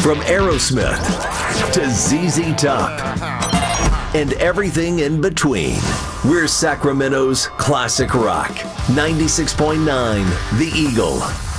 From Aerosmith to ZZ Top and everything in between. We're Sacramento's classic rock. 96.9 The Eagle.